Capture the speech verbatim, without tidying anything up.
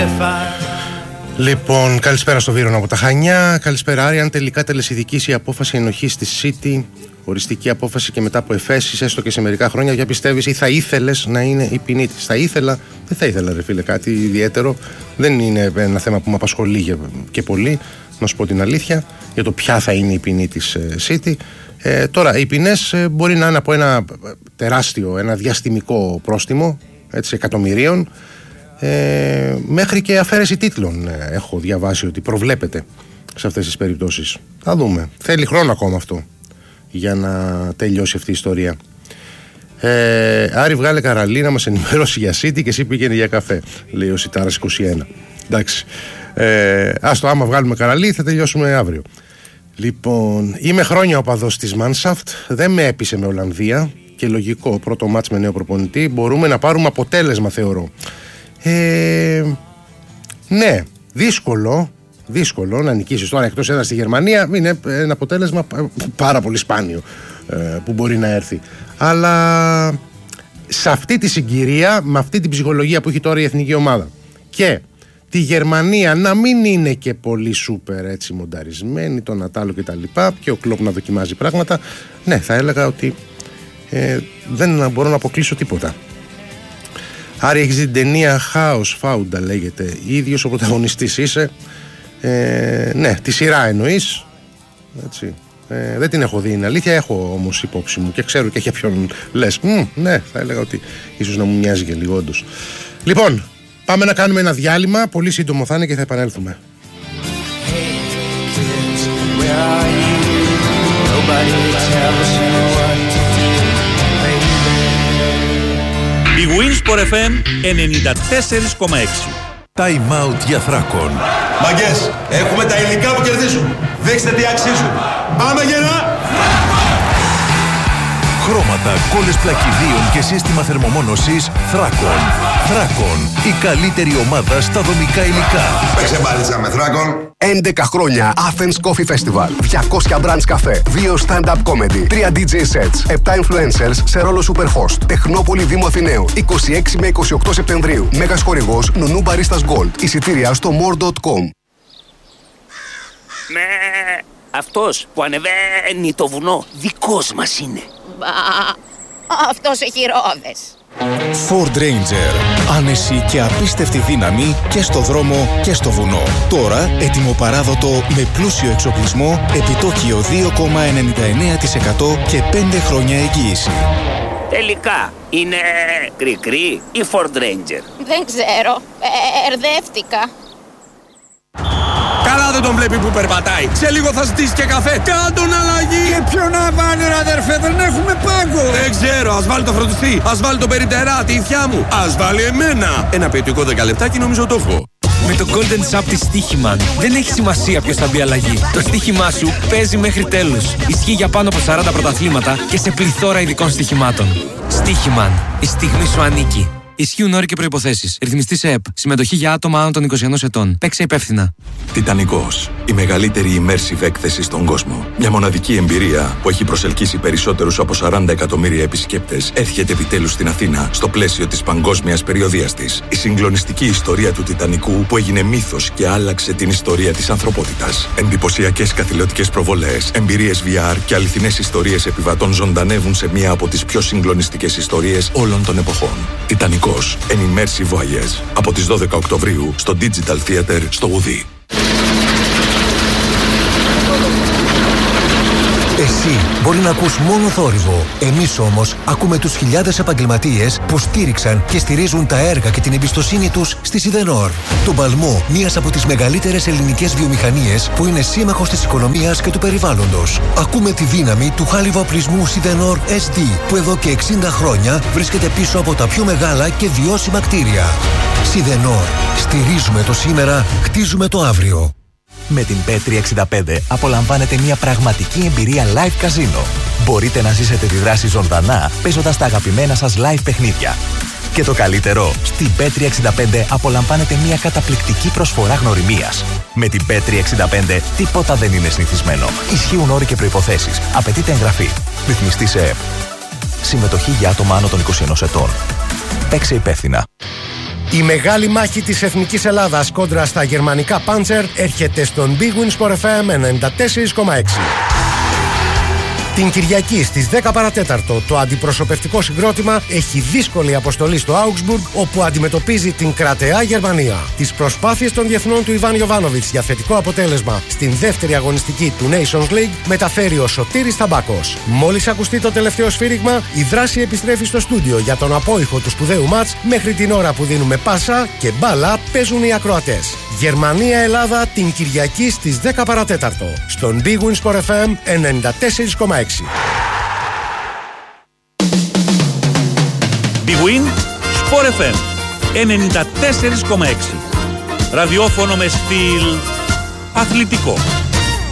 Λοιπόν, καλησπέρα στο Βίρονα από τα Χανιά. Καλησπέρα, Άρη. Αν τελικά τελεσιδικήσει η απόφαση ενοχής στη City, οριστική απόφαση και μετά από εφέσεις, έστω και σε μερικά χρόνια, για πιστεύεις ή θα ήθελες να είναι η ποινή της? Θα ήθελα, δεν θα ήθελα, ρε φίλε, κάτι ιδιαίτερο. Δεν είναι ένα θέμα που με απασχολεί και πολύ, να σου πω την αλήθεια, για το ποια θα είναι η ποινή της City. Ε, τώρα, οι ποινές ε, μπορεί να είναι από ένα τεράστιο, ένα διαστημικό πρόστιμο, έτσι, εκατομμυρίων, ε, μέχρι και αφαίρεση τίτλων. Ε, έχω διαβάσει ότι προβλέπεται σε αυτές τις περιπτώσεις. Θα δούμε. Θέλει χρόνο ακόμα αυτό για να τελειώσει αυτή η ιστορία. Ε, Άρη, βγάλε Καραλή να μας ενημερώσει για City και εσύ πήγαινε για καφέ, λέει ο Σιτάρας είκοσι ένα. Εντάξει. Ε, άστο, άμα βγάλουμε Καραλή θα τελειώσουμε αύριο. Λοιπόν, είμαι χρόνια οπαδός της Μάνσαφτ. Δεν με έπεισε με Ολλανδία. Και λογικό, πρώτο μάτς με νέο προπονητή. Μπορούμε να πάρουμε αποτέλεσμα, θεωρώ. Ε, ναι, δύσκολο. Δύσκολο να νικήσεις τώρα εκτός έδρας στη Γερμανία. Είναι ένα αποτέλεσμα πάρα πολύ σπάνιο ε, που μπορεί να έρθει. Αλλά σε αυτή τη συγκυρία, με αυτή την ψυχολογία που έχει τώρα η εθνική ομάδα και τη Γερμανία να μην είναι και πολύ σούπερ έτσι μονταρισμένη, τον Ατάλο και τα λοιπά, και ο Κλόπ να δοκιμάζει πράγματα, ναι, θα έλεγα ότι ε, δεν μπορώ να αποκλείσω τίποτα. Άρη, έχεις δει την ταινία Χάος Φάουντα, λέγεται, ίδιος ο πρωταγωνιστής είσαι? Ε, ναι, τη σειρά εννοείς, έτσι. Ε, δεν την έχω δει, είναι αλήθεια, έχω όμως υπόψη μου και ξέρω και για ποιον λες. Μ, ναι, θα έλεγα ότι ίσως να μου μοιάζει και λίγο όντως. Λοιπόν, πάμε να κάνουμε ένα διάλειμμα, πολύ σύντομο θα είναι και θα επανέλθουμε. Η Winsport εφ εμ ενενήντα τέσσερα κόμμα έξι. Time out για Θράκον. Μαγκές, έχουμε τα υλικά που κερδίζουν. Δείξτε τι αξίζουν. Πάμε γερά! Χρώματα, κόλλες πλακιδίων και σύστημα θερμομόνωσης Θράκον. Θράκον, η καλύτερη ομάδα στα δομικά υλικά. Παίξε μπάλιτσα με Θράκον. έντεκα χρόνια Athens Coffee Festival. διακόσια brands καφέ. δύο stand-up comedy. τρία ντι τζέι sets. επτά influencers σε ρόλο superhost. Τεχνόπολη Δήμου Αθηναίου. είκοσι έξι με είκοσι οκτώ Σεπτεμβρίου. Μέγας χορηγός Νουνού Baristas Gold. Εισιτήρια στο more dot com. Με αυτός που ανεβαίνει το βουνό δικός μας είναι. Μπα, αυτός έχει ρόδες. Ford Ranger. Άνεση και απίστευτη δύναμη και στο δρόμο και στο βουνό. Τώρα έτοιμο παράδοτο με πλούσιο εξοπλισμό, επιτόκιο δύο κόμμα ενενήντα εννέα τοις εκατό και πέντε χρόνια εγγύηση. Τελικά είναι κρικρί ή Ford Ranger? Δεν ξέρω, ερδεύτηκα. Καλά δεν τον βλέπει που περπατάει. Σε λίγο θα ζητήσει και καφέ. Κάντον αλλαγή. Και ποιο να βάλει, ρε αδερφέ, δεν έχουμε πάγκο. Δεν ξέρω, ας βάλει το φροντιστή. Ας βάλει το περιπτερά, τη ηθιά μου. Ας βάλει εμένα. Ένα ποιοτικό δέκα λεπτάκι νομίζω το έχω. Με το Golden Shop της Στοίχημαν δεν έχει σημασία ποιος θα μπει αλλαγή. Το στοίχημά σου παίζει μέχρι τέλους. Ισχύει για πάνω από σαράντα πρωταθλήματα και σε πληθώρα ειδικών στοιχημάτων. Στοίχημαν. Η στιγμή σου ανήκει. Ισχύουν όροι και προϋποθέσεις. Ρυθμιστής ΕΕΠ. Συμμετοχή για άτομα άνω των είκοσι ενός ετών. Παίξε υπεύθυνα. Τιτανικός. Η μεγαλύτερη immersive έκθεση στον κόσμο. Μια μοναδική εμπειρία που έχει προσελκύσει περισσότερους από σαράντα εκατομμύρια επισκέπτες έρχεται επιτέλους στην Αθήνα στο πλαίσιο της παγκόσμιας περιοδείας της. Η συγκλονιστική ιστορία του Τιτανικού που έγινε μύθος και άλλαξε την ιστορία της ανθρωπότητας. Εντυπωσιακές καθηλωτικές προβολές, εμπειρίες βι αρ και αληθινές ιστορίες επιβατών ζωντανεύουν σε μία από τις πιο συγκλονιστικές ιστορίες όλων των εποχών. Τιτανικός. An immersive voyage. Από τις δώδεκα Οκτωβρίου στο Digital Theater στο Ουδί. Εσύ μπορεί να ακούς μόνο θόρυβο. Εμείς όμως ακούμε τους χιλιάδες επαγγελματίες που στήριξαν και στηρίζουν τα έργα και την εμπιστοσύνη τους στη Σιδενόρ. Τον παλμό μιας από τις μεγαλύτερες ελληνικές βιομηχανίες που είναι σύμμαχος της οικονομίας και του περιβάλλοντος. Ακούμε τη δύναμη του χάλιβα οπλισμού Σιδενόρ ες ντι που εδώ και εξήντα χρόνια βρίσκεται πίσω από τα πιο μεγάλα και βιώσιμα κτίρια. Σιδενόρ. Στηρίζουμε το σήμερα, χτίζουμε το αύριο. Με την πι τριακόσια εξήντα πέντε απολαμβάνετε μια πραγματική εμπειρία live καζίνο. Μπορείτε να ζήσετε τη δράση ζωντανά παίζοντας τα αγαπημένα σας live παιχνίδια. Και το καλύτερο, στην πι τριακόσια εξήντα πέντε απολαμβάνετε μια καταπληκτική προσφορά γνωριμίας. Με την πι τριακόσια εξήντα πέντε τίποτα δεν είναι συνηθισμένο. Ισχύουν όροι και προϋποθέσεις. Απαιτείται εγγραφή. Ρυθμιστής ΕΕΠ. Συμμετοχή για άτομα άνω των είκοσι ενός ετών. Παίξε υπεύθυνα. Η μεγάλη μάχη της Εθνικής Ελλάδας κόντρα στα γερμανικά Panzer έρχεται στον Big Win Sport εφ εμ ενενήντα τέσσερα κόμμα έξι. Την Κυριακή στις δέκα παρατέταρτο το αντιπροσωπευτικό συγκρότημα έχει δύσκολη αποστολή στο Augsburg, όπου αντιμετωπίζει την κρατεά Γερμανία. Τις προσπάθειες των διεθνών του Ιβάν Ιοβάνοβιτς για θετικό αποτέλεσμα στην δεύτερη αγωνιστική του Nations League μεταφέρει ο Σωτήρης Ταμπάκος. Μόλις ακουστεί το τελευταίο σφύριγμα, η δράση επιστρέφει στο στούντιο για τον απόϊχο του σπουδαίου μάτς. Μέχρι την ώρα που δίνουμε πάσα και μπάλα παίζουν οι ακροατές. Γερμανία-Ελλάδα την Κυριακή στις δέκα παρατέταρτο στον Big Win Sport εφ εμ ενενήντα τέσσερα κόμμα έξι. Big Win Sport εφ εμ ενενήντα τέσσερα κόμμα έξι. Ραδιόφωνο με στυλ αθλητικό.